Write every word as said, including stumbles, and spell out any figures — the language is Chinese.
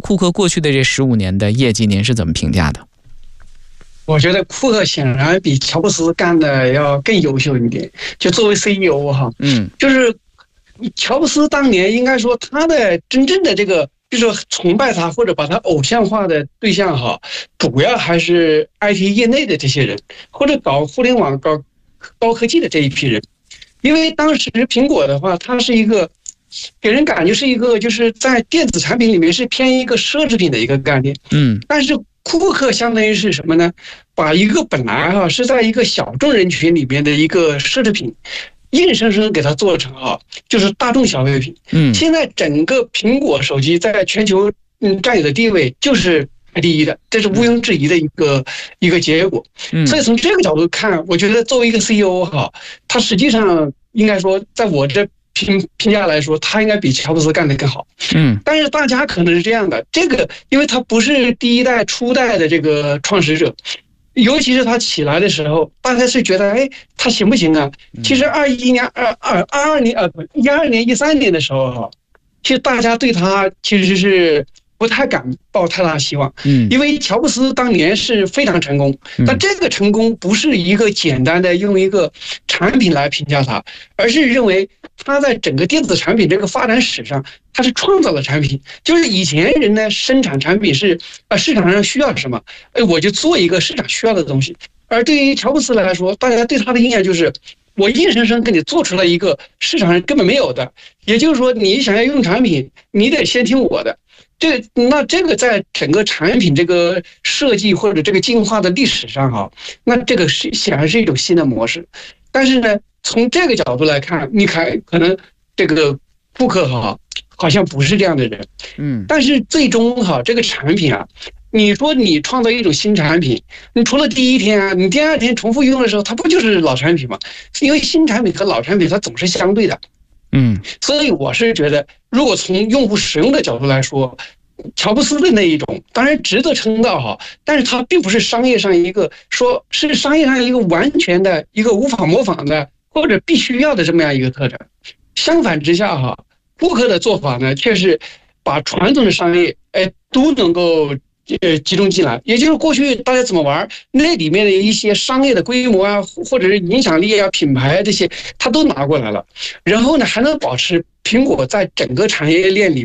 库克过去的这十五年的业绩，您是怎么评价的？ 我觉得库克显然比乔布斯干的要更优秀一点。就作为 C E O 哈，嗯，就是乔布斯当年应该说他的真正的这个，就是说崇拜他或者把他偶像化的对象哈，主要还是 I T 业内的这些人，或者搞互联网、搞高科技的这一批人。因为当时苹果的话，它是一个给人感觉是一个就是在电子产品里面是偏一个奢侈品的一个概念，嗯，但是库克相当于是什么呢？把一个本来哈是在一个小众人群里面的一个奢侈品，硬生生给它做成哈就是大众消费品。嗯，现在整个苹果手机在全球嗯占有的地位就是第一的，这是毋庸置疑的一个一个结果。嗯，所以从这个角度看，我觉得作为一个 C E O 哈，他实际上应该说，在我这评评价来说，他应该比乔布斯干得更好。嗯，但是大家可能是这样的，这个因为他不是第一代初代的这个创始者，尤其是他起来的时候，大家是觉得，哎，他行不行啊？其实二一年、二二二二年、呃，一二年、一三年的时候哈，其实大家对他其实是不太敢抱太大希望。嗯，因为乔布斯当年是非常成功，但这个成功不是一个简单的用一个产品来评价他，而是认为他在整个电子产品这个发展史上，他是创造了产品。就是以前人呢生产产品是呃市场上需要什么，哎，我就做一个市场需要的东西。而对于乔布斯来说，大家对他的印象就是我硬生生给你做出来一个市场上根本没有的，也就是说你想要用产品，你得先听我的。这那这个在整个产品这个设计或者这个进化的历史上哈，那这个是显然是一种新的模式。但是呢，从这个角度来看，你看可能这个库克哈好像不是这样的人，嗯，但是最终哈这个产品啊，你说你创造一种新产品，你除了第一天啊，你第二天重复用的时候，它不就是老产品吗？因为新产品和老产品它总是相对的。嗯，所以我是觉得，如果从用户使用的角度来说，乔布斯的那一种当然值得称道哈，但是它并不是商业上一个说是商业上一个完全的一个无法模仿的或者必须要的这么样一个特征。相反之下哈，库克的做法呢，却是把传统的商业哎都能够呃集中进来，也就是过去大家怎么玩，那里面的一些商业的规模啊，或者是影响力啊、品牌这些，他都拿过来了。然后呢，还能保持苹果在整个产业链里